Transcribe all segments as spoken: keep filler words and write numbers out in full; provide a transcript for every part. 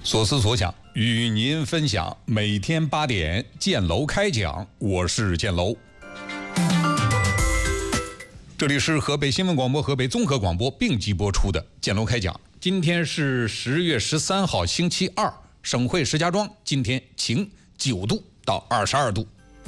所思所想与您分享，每天八点建楼开讲，我是建楼。这里是河北新闻广播、河北综合广播并机播出的建楼开讲。今天是十月十三号，星期二，省会石家庄今天晴，九度到二十二度。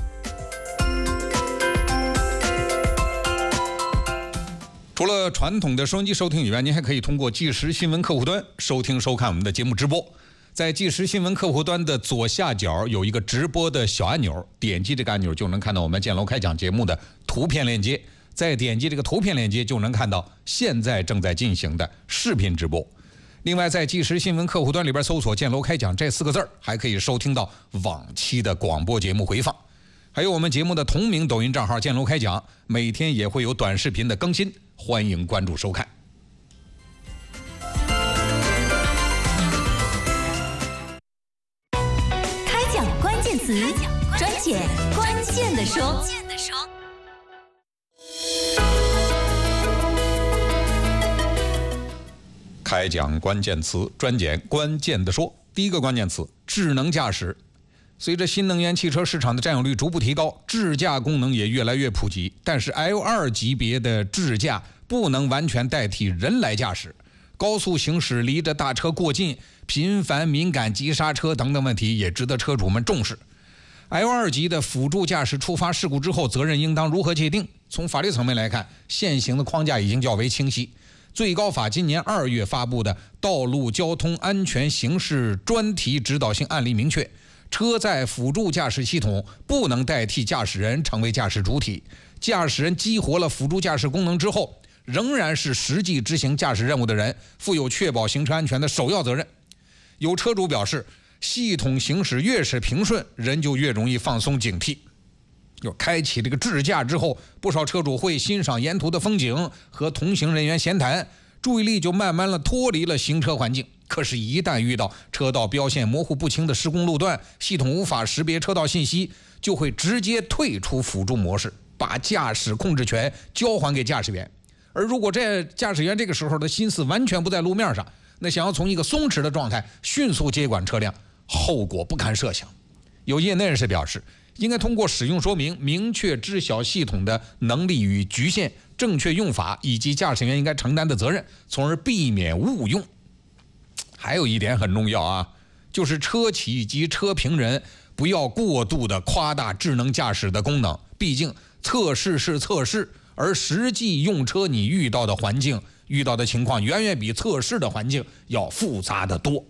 除了传统的收音机收听以外，您还可以通过即时新闻客户端收听收看我们的节目直播。在即时新闻客户端的左下角有一个直播的小按钮，点击这个按钮就能看到我们建楼开讲节目的图片链接，再点击这个图片链接就能看到现在正在进行的视频直播。另外，在即时新闻客户端里边搜索建楼开讲这四个字儿，还可以收听到往期的广播节目回放，还有我们节目的同名抖音账号建楼开讲，每天也会有短视频的更新，欢迎关注收看。 开讲关键词，专解关键的说。 开讲关键词，专解关键的说。第一个关键词：智能驾驶。随着新能源汽车市场的占有率逐步提高，智驾功能也越来越普及。但是 L 二 级别的智驾不能完全代替人来驾驶，高速行驶离着大车过近，频繁敏感急刹车等等问题也值得车主们重视。L 二 级的辅助驾驶触发事故之后，责任应当如何界定？从法律层面来看，现行的框架已经较为清晰。最高法今年二月发布的《道路交通安全刑事专题指导性案例》明确，车载辅助驾驶系统不能代替驾驶人成为驾驶主体，驾驶人激活了辅助驾驶功能之后，仍然是实际执行驾驶任务的人，负有确保行车安全的首要责任。有车主表示，系统行驶越是平顺，人就越容易放松警惕。就开启这个智驾之后，不少车主会欣赏沿途的风景，和同行人员闲谈，注意力就慢慢的脱离了行车环境。可是，一旦遇到车道标线模糊不清的施工路段，系统无法识别车道信息，就会直接退出辅助模式，把驾驶控制权交还给驾驶员。而如果这驾驶员这个时候的心思完全不在路面上，那想要从一个松弛的状态迅速接管车辆，后果不堪设想。有业内人士表示，应该通过使用说明明确知晓系统的能力与局限、正确用法以及驾驶员应该承担的责任，从而避免误用。还有一点很重要啊，就是车企以及车评人不要过度的夸大智能驾驶的功能，毕竟测试是测试，而实际用车你遇到的环境、遇到的情况远远比测试的环境要复杂得多。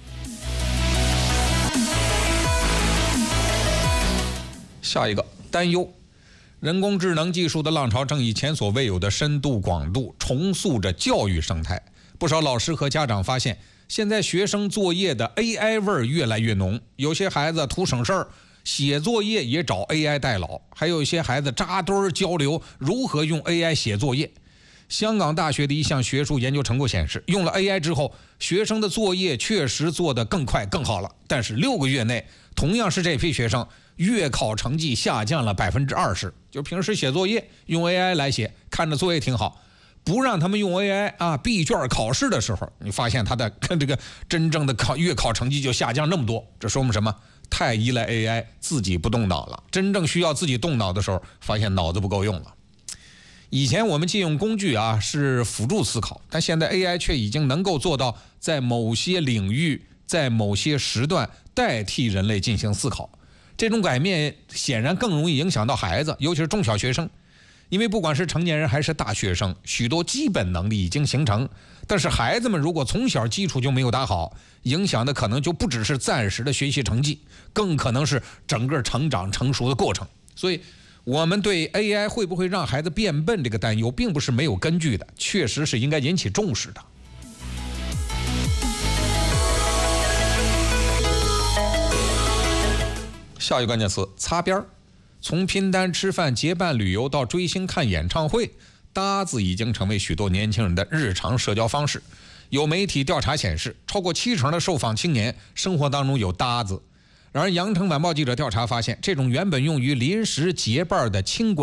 下一个担忧，人工智能技术的浪潮正以前所未有的深度广度重塑着教育生态。不少老师和家长发现，现在学生作业的 A I 味儿越来越浓，有些孩子图省事儿，写作业也找 A I 代劳，还有一些孩子扎堆儿交流如何用 A I 写作业。香港大学的一项学术研究成果显示，用了 A I 之后，学生的作业确实做得更快更好了，但是六个月内，同样是这批学生月考成绩下降了百分之二十。就平时写作业用 A I 来写，看着作业挺好，不让他们用 A I 啊，闭卷考试的时候，你发现他的这个真正的考月考成绩就下降那么多，这说明什么？太依赖 A I， 自己不动脑了。真正需要自己动脑的时候，发现脑子不够用了。以前我们借用工具啊是辅助思考，但现在 A I 却已经能够做到在某些领域、在某些时段代替人类进行思考。这种改变显然更容易影响到孩子，尤其是中小学生。因为不管是成年人还是大学生，许多基本能力已经形成，但是孩子们如果从小基础就没有打好，影响的可能就不只是暂时的学习成绩，更可能是整个成长成熟的过程。所以我们对 A I 会不会让孩子变笨这个担忧并不是没有根据的，确实是应该引起重视的。下一个关键词：擦边儿。从拼单吃饭、结伴旅游到追星看演唱会，搭子已经成为许多年轻人的日常社交方式。有媒体调查显示，超过七成的受访青年生活当中有搭子。然而，羊城晚报记者调查发现，这种原本用于临时结伴的轻关